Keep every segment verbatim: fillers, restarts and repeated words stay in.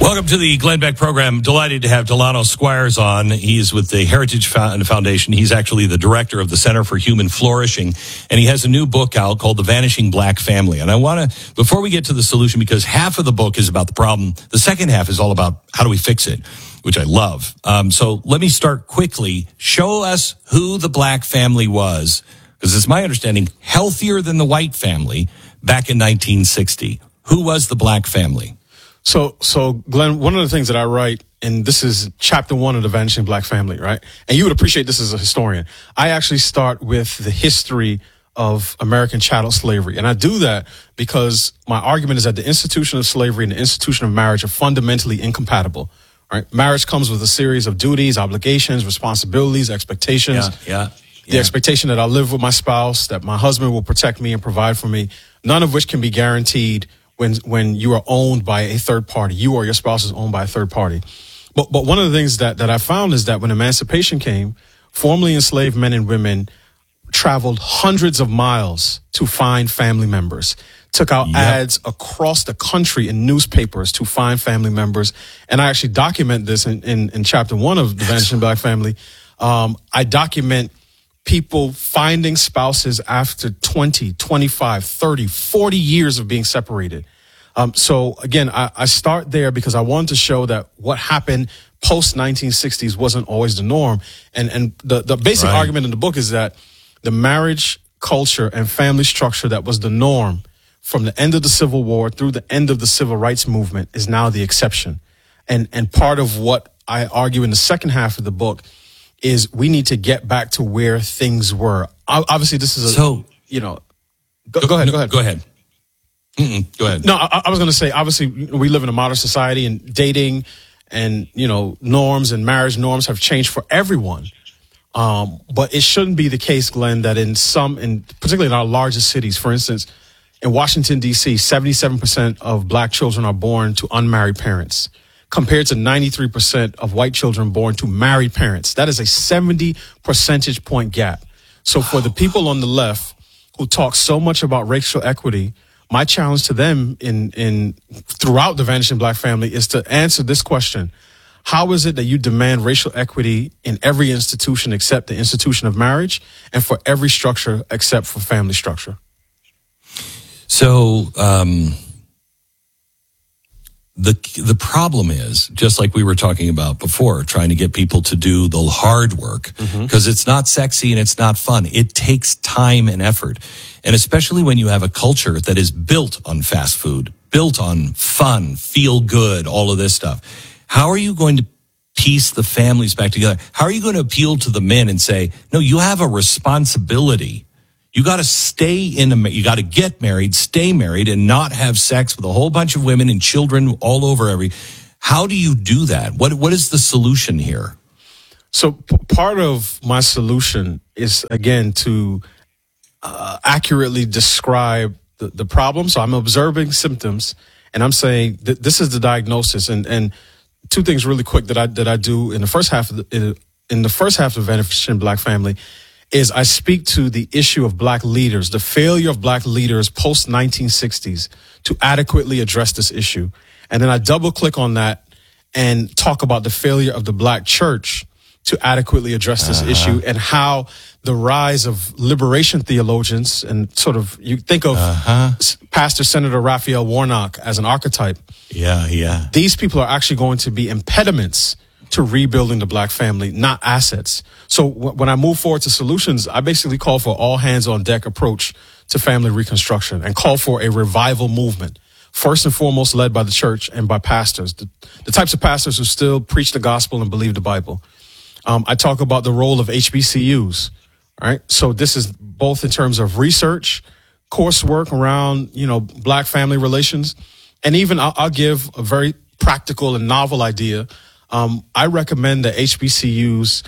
Welcome to the Glenn Beck program. Delighted to have Delano Squires on. He's with the Heritage Foundation. He's actually the director of the Center for Human Flourishing, and he has a new book out called The Vanishing Black Family. And I want to, before we get to the solution, because half of the book is about the problem, the second half is all about how do we fix it, which I love. Um, so let me start quickly. Show us who the black family was, because it's my understanding healthier than the white family back in nineteen sixty. Who was the black family? So, so Glenn, one of the things that I write, and this is chapter one of The Vanishing Black Family, right? And you would appreciate this as a historian. I actually start with the history of American chattel slavery. And I do that because my argument is that the institution of slavery and the institution of marriage are fundamentally incompatible, right? Marriage comes with a series of duties, obligations, responsibilities, expectations. Yeah, yeah. The yeah. expectation that I'll live with my spouse, that my husband will protect me and provide for me, none of which can be guaranteed when when you are owned by a third party. You or your spouse is owned by a third party. But but one of the things that, that I found is that when emancipation came, formerly enslaved men and women traveled hundreds of miles to find family members, took out yep. ads across the country in newspapers to find family members. And I actually document this in, in, in chapter one of The Vanishing Black Family. Um, I document people finding spouses after twenty, twenty-five, thirty, forty years of being separated. Um, so again, I, I start there because I wanted to show that what happened post nineteen sixties wasn't always the norm. And, and the, the basic right. argument in the book is that the marriage culture and family structure that was the norm from the end of the Civil War through the end of the Civil Rights Movement is now the exception. And, and part of what I argue in the second half of the book is we need to get back to where things were. Obviously, this is a, so, you know, go, go ahead, no, go ahead. Go ahead. Mm-mm, go ahead. No, I, I was going to say, obviously, we live in a modern society and dating and, you know, norms and marriage norms have changed for everyone. Um, but it shouldn't be the case, Glenn, that in some, in particularly in our largest cities, for instance, in Washington, D C, seventy-seven percent of black children are born to unmarried parents, compared to ninety-three percent of white children born to married parents. That is a seventy percentage point gap. So for the people on the left who talk so much about racial equity, my challenge to them in, in throughout The Vanishing Black Family is to answer this question. How is it that you demand racial equity in every institution except the institution of marriage and for every structure except for family structure? So, um, The the problem is, just like we were talking about before, trying to get people to do the hard work, because mm-hmm. it's not sexy and it's not fun. It takes time and effort. And especially when you have a culture that is built on fast food, built on fun, feel good, all of this stuff. How are you going to piece the families back together? How are you going to appeal to the men and say, no, you have a responsibility. You got to stay in a, you got to get married, stay married, and not have sex with a whole bunch of women and children all over every. How do you do that? What What is the solution here? So p- part of my solution is, again, to uh, accurately describe the, the problem. So I'm observing symptoms, and I'm saying that this is the diagnosis. And, and two things really quick that I that I do in the first half of the, in, in the first half of Vanishing Black Family is I speak to the issue of black leaders, the failure of black leaders post nineteen sixties to adequately address this issue. And then I double click on that and talk about the failure of the black church to adequately address this uh-huh. issue and how the rise of liberation theologians and sort of, you think of uh-huh. Pastor Senator Raphael Warnock as an archetype. Yeah, yeah. These people are actually going to be impediments to rebuilding the black family, not assets. So w- when I move forward to solutions, I basically call for all hands on deck approach to family reconstruction and call for a revival movement, first and foremost led by the church and by pastors, the, the types of pastors who still preach the gospel and believe the Bible. Um, I talk about the role of H B C Us, right? So this is both in terms of research, coursework around, you know, black family relations, and even I'll, I'll give a very practical and novel idea. Um, I recommend that H B C Us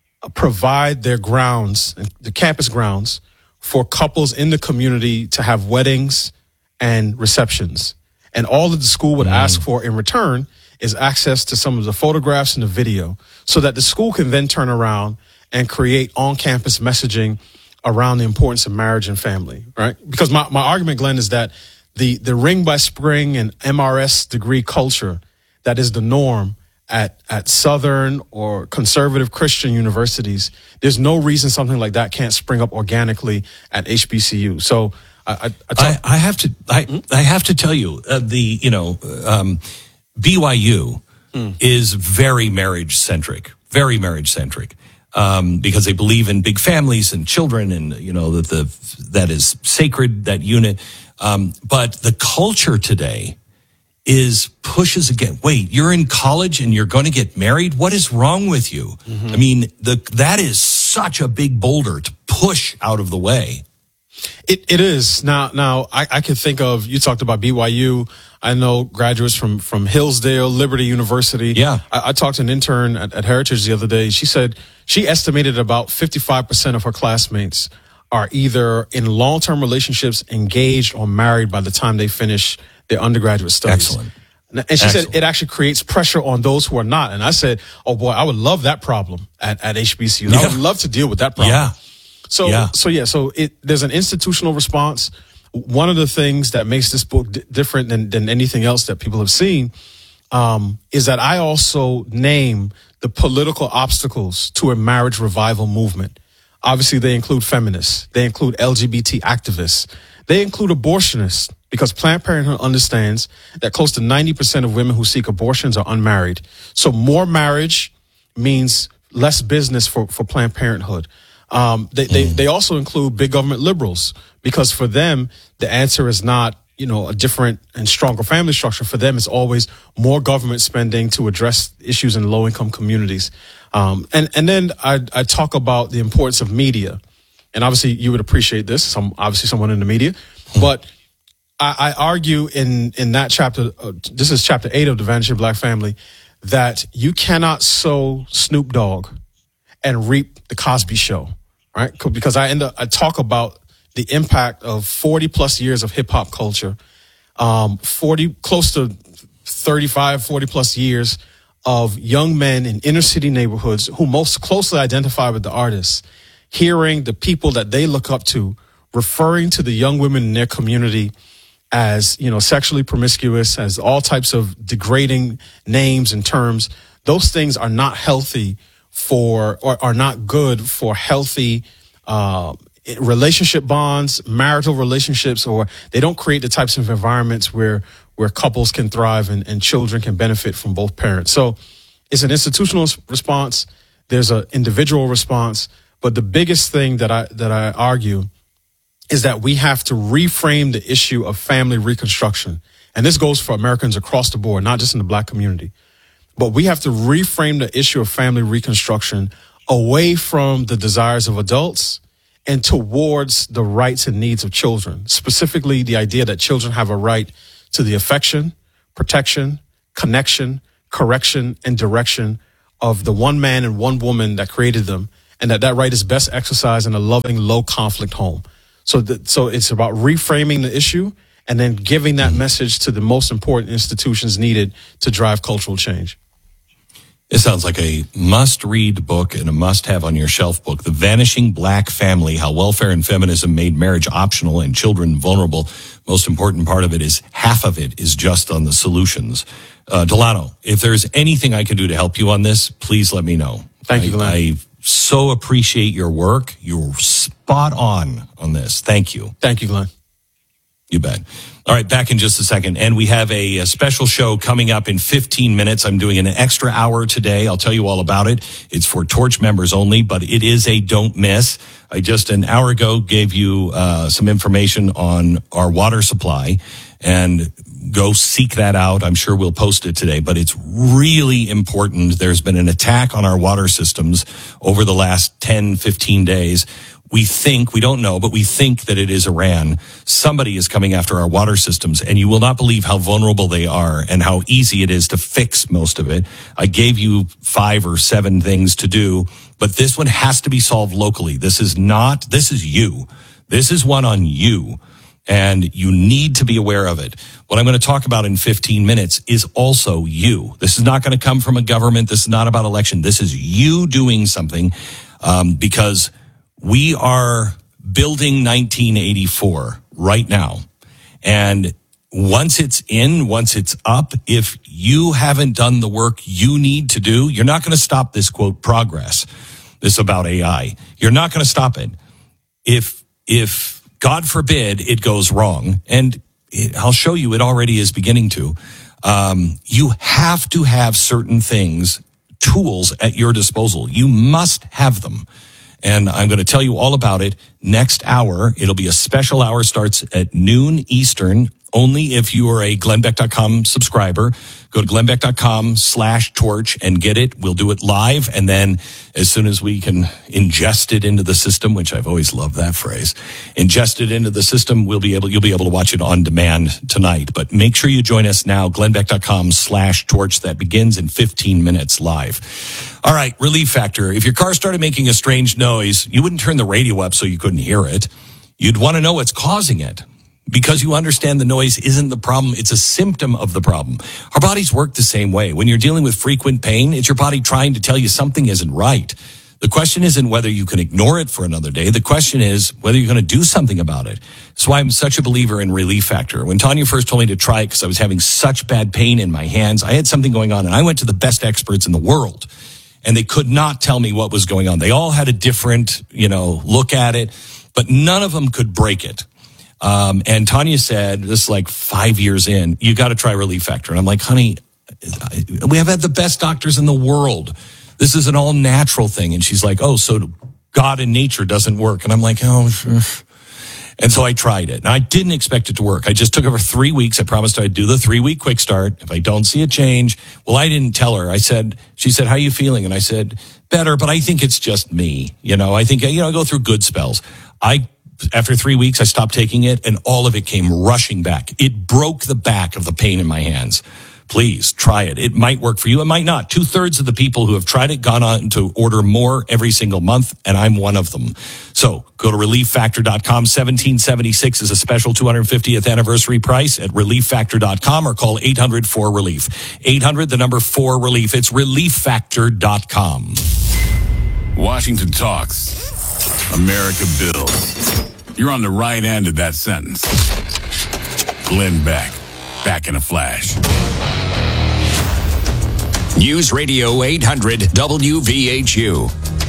provide their grounds, the campus grounds, for couples in the community to have weddings and receptions. And all that the school would mm. ask for in return is access to some of the photographs and the video so that the school can then turn around and create on-campus messaging around the importance of marriage and family, right? Because my, my argument, Glenn, is that the, the ring by spring and M R S degree culture that is the norm at, at Southern or conservative Christian universities, there's no reason something like that can't spring up organically at H B C U. So I, I, I, talk- I, I have to, I, mm-hmm. I have to tell you, uh, the, you know, um, B Y U mm. is very marriage centric, very marriage centric. Um, because they believe in big families and children, and you know that the that is sacred, that unit. Um, but the culture today is pushes again. Wait, you're in college and you're going to get married? What is wrong with you? Mm-hmm. I mean, the that is such a big boulder to push out of the way. It it is now. Now I, I can think of, you talked about B Y U. I know graduates from from Hillsdale, Liberty University. Yeah, I, I talked to an intern at, at Heritage the other day. She said she estimated about fifty-five percent of her classmates are either in long term relationships, engaged, or married by the time they finish their undergraduate studies. Excellent. And she Excellent. said it actually creates pressure on those who are not. And I said, oh boy, I would love that problem at, at H B C U. Yeah. I would love to deal with that problem. Yeah. So, yeah. so yeah, so it, there's an institutional response. One of the things that makes this book d- different than, than anything else that people have seen, um, is that I also name the political obstacles to a marriage revival movement. Obviously, they include feminists. They include L G B T activists. They include abortionists, because Planned Parenthood understands that close to ninety percent of women who seek abortions are unmarried. So more marriage means less business for, for Planned Parenthood. Um, they, they, they also include big government liberals, because for them, the answer is not, you know, a different and stronger family structure. For them, it's always more government spending to address issues in low income communities. Um, and, and then I, I talk about the importance of media. And obviously you would appreciate this. Some, obviously someone in the media, but I, I argue in, in that chapter, uh, this is chapter eight of The Vanishing Black Family, that you cannot sow Snoop Dogg and reap the Cosby Show, right? Because I end up, I talk about the impact of forty plus years of hip hop culture, um, forty, close to thirty-five, forty plus years of young men in inner city neighborhoods who most closely identify with the artists, hearing the people that they look up to referring to the young women in their community as, you know, sexually promiscuous, as all types of degrading names and terms. Those things are not healthy for, or are not good for healthy, uh, relationship bonds, marital relationships, or they don't create the types of environments where, where couples can thrive and, and children can benefit from both parents. So it's an institutional response. There's an individual response. But the biggest thing that I, that I argue is that we have to reframe the issue of family reconstruction. And this goes for Americans across the board, not just in the Black community. But we have to reframe the issue of family reconstruction away from the desires of adults and towards the rights and needs of children, specifically the idea that children have a right to the affection, protection, connection, correction, and direction of the one man and one woman that created them, and that that right is best exercised in a loving, low-conflict home. So, that, so it's about reframing the issue and then giving that message to the most important institutions needed to drive cultural change. It sounds like a must-read book and a must-have on your shelf book. The Vanishing Black Family, How Welfare and Feminism Made Marriage Optional and Children Vulnerable. Most important part of it is half of it is just on the solutions. Uh, Delano, if there's anything I can do to help you on this, please let me know. Thank you, Glenn. I, I so appreciate your work. You're spot on on this. Thank you. Thank you, Glenn. You bet. All right, back in just a second. And we have a, a special show coming up in fifteen minutes. I'm doing an extra hour today. I'll tell you all about it. It's for Torch members only, but it is a don't miss. I just an hour ago gave you uh, some information on our water supply, and go seek that out. I'm sure we'll post it today, but it's really important. There's been an attack on our water systems over the last ten, fifteen days. We think, we don't know, but we think that it is Iran. Somebody is coming after our water systems, and you will not believe how vulnerable they are and how easy it is to fix most of it. I gave you five or seven things to do, but this one has to be solved locally. This is not, this is you. This is one on you, and you need to be aware of it. What I'm going to talk about in fifteen minutes is also you. This is not going to come from a government. This is not about election. This is you doing something, um, because we are building nineteen eighty-four right now, and once it's in, once it's up, if you haven't done the work you need to do, you're not going to stop this, quote, progress. This about A I. You're not going to stop it. If, if God forbid it goes wrong, and it, I'll show you it already is beginning to, um, you have to have certain things, tools at your disposal. You must have them. And I'm going to tell you all about it next hour. It'll be a special hour, starts at noon Eastern, only if you are a Glenn Beck dot com subscriber. Go to Glenn Beck dot com slash torch and get it. We'll do it live. And then as soon as we can ingest it into the system, which I've always loved that phrase, ingest it into the system, we'll be able, you'll be able to watch it on demand tonight. But make sure you join us now, Glenn Beck dot com slash torch. That begins in fifteen minutes live. All right, Relief Factor. If your car started making a strange noise, you wouldn't turn the radio up so you couldn't hear it. You'd want to know what's causing it. Because you understand the noise isn't the problem, it's a symptom of the problem. Our bodies work the same way. When you're dealing with frequent pain, it's your body trying to tell you something isn't right. The question isn't whether you can ignore it for another day. The question is whether you're going to do something about it. That's why I'm such a believer in Relief Factor. When Tanya first told me to try it because I was having such bad pain in my hands, I had something going on, and I went to the best experts in the world, and they could not tell me what was going on. They all had a different, you know, look at it, but none of them could break it. Um, and Tanya said, this is like five years in, you got to try Relief Factor. And I'm like, honey, we have had the best doctors in the world. This is an all natural thing. And she's like, oh, so God and nature doesn't work. And I'm like, oh, and so I tried it, and I didn't expect it to work. I just took it for three weeks. I promised I'd do the three week quick start. If I don't see a change, well, I didn't tell her. I said, she said, how are you feeling? And I said, better, but I think it's just me. You know, I think, you know, I go through good spells. I After three weeks, I stopped taking it, and all of it came rushing back. It broke the back of the pain in my hands. Please try it. It might work for you. It might not. Two thirds of the people who have tried it gone on to order more every single month, and I'm one of them. So go to relief factor dot com. seventeen seventy-six is a special two hundred fiftieth anniversary price at relief factor dot com, or call eight hundred four relief. eight hundred, the number four relief. It's relief factor dot com. Washington talks. America builds. You're on the right end of that sentence. Glenn Beck, back in a flash. News Radio eight hundred W V H U.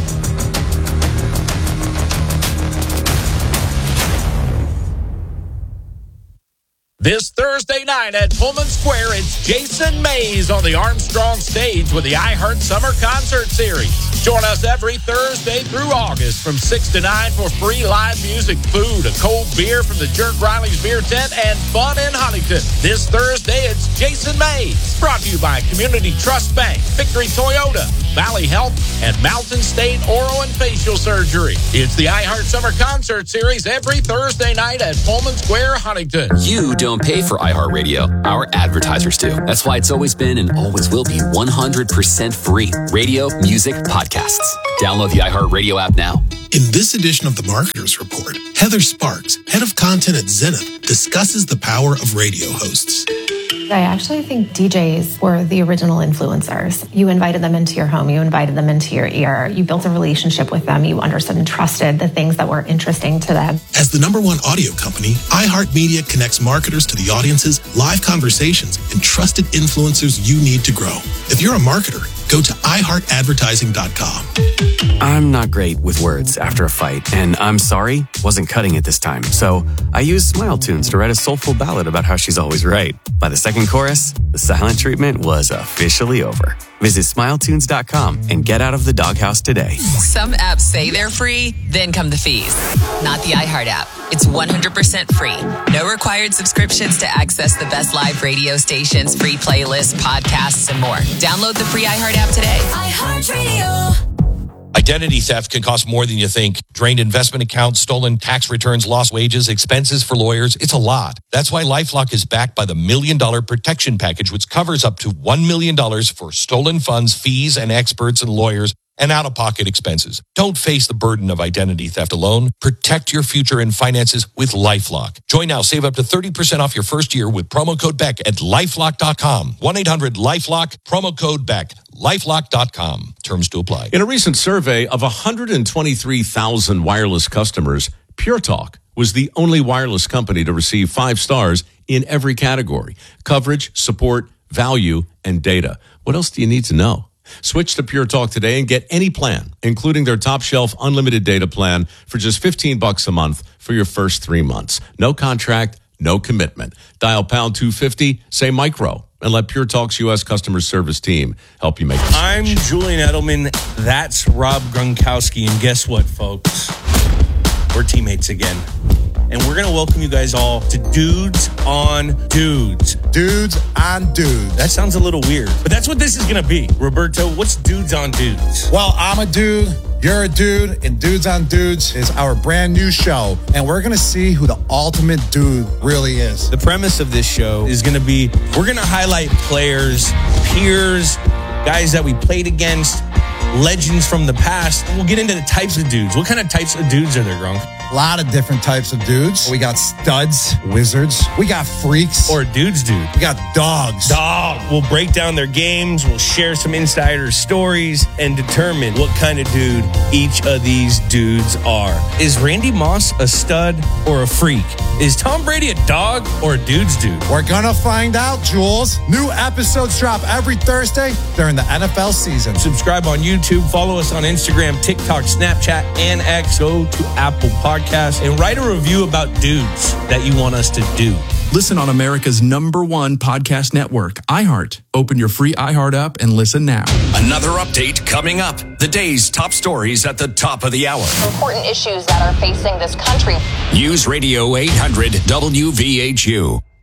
This Thursday night at Pullman Square, it's Jason Mays on the Armstrong stage with the iHeart Summer Concert Series. Join us every Thursday through August from six to nine for free live music, food, a cold beer from the Jerk Riley's Beer Tent, and fun in Huntington. This Thursday, it's Jason Mays. Brought to you by Community Trust Bank, Victory Toyota, Valley Health, and Mountain State Oral and Facial Surgery. It's the iHeart Summer Concert Series every Thursday night at Pullman Square, Huntington. You don't pay for iHeartRadio. Our advertisers do. That's why it's always been and always will be one hundred percent free. Radio, music, podcasts. Download the iHeartRadio app now. In this edition of the Marketers Report, Heather Sparks, head of content at Zenith, discusses the power of radio hosts. I actually think D Js were the original influencers. You invited them into your home. You invited them into your ear. You built a relationship with them. You understood and trusted the things that were interesting to them. As the number one audio company, iHeartMedia connects marketers to the audiences, live conversations, and trusted influencers you need to grow. If you're a marketer, go to i heart advertising dot com. I'm not great with words after a fight, and I'm sorry, wasn't cutting it this time. So I used Smile Tunes to write a soulful ballad about how she's always right. By the second chorus, the silent treatment was officially over. Visit smile tunes dot com and get out of the doghouse today. Some apps say they're free, then come the fees. Not the iHeart app. It's one hundred percent free. No required subscriptions to access the best live radio stations, free playlists, podcasts, and more. Download the free iHeart app today. iHeartRadio. Identity theft can cost more than you think. Drained investment accounts, stolen tax returns, lost wages, expenses for lawyers. It's a lot. That's why LifeLock is backed by the Million Dollar Protection Package, which covers up to one million dollars for stolen funds, fees, and experts and lawyers, and out-of-pocket expenses. Don't face the burden of identity theft alone. Protect your future and finances with LifeLock. Join now. Save up to thirty percent off your first year with promo code Beck at lifelock dot com. one eight hundred lifelock, promo code Beck. lifelock dot com. Terms to apply. In a recent survey of one hundred twenty-three thousand wireless customers, Pure Talk was the only wireless company to receive five stars in every category: coverage, support, value, and data. What else do you need to know? Switch to Pure Talk today and get any plan, including their top shelf unlimited data plan for just fifteen bucks a month for your first three months. No contract, no commitment. Dial pound two fifty, say micro, and let Pure Talk's U S customer service team help you make the switch. I'm Julian Edelman. That's Rob Gronkowski. And guess what, folks? We're teammates again. And we're going to welcome you guys all to Dudes on Dudes. Dudes on Dudes. That sounds a little weird, but that's what this is going to be. Roberto, what's Dudes on Dudes? Well, I'm a dude, you're a dude, and Dudes on Dudes is our brand new show. And we're going to see who the ultimate dude really is. The premise of this show is going to be, we're going to highlight players, peers, guys that we played against, legends from the past. We'll get into the types of dudes. What kind of types of dudes are there, Gronk? A lot of different types of dudes. We got studs, wizards. We got freaks. Or dudes, dude. We got dogs. Dog. We'll break down their games. We'll share some insider stories and determine what kind of dude each of these dudes are. Is Randy Moss a stud or a freak? Is Tom Brady a dog or a dude's dude? We're gonna find out, Jules. New episodes drop every Thursday during the N F L season. Subscribe on YouTube. Follow us on Instagram, TikTok, Snapchat, and X. Go to Apple Podcasts and write a review about dudes that you want us to do. Listen on America's number one podcast network, iHeart. Open your free iHeart app and listen now. Another update coming up. The day's top stories at the top of the hour. Important issues that are facing this country. News Radio eight hundred W V H U.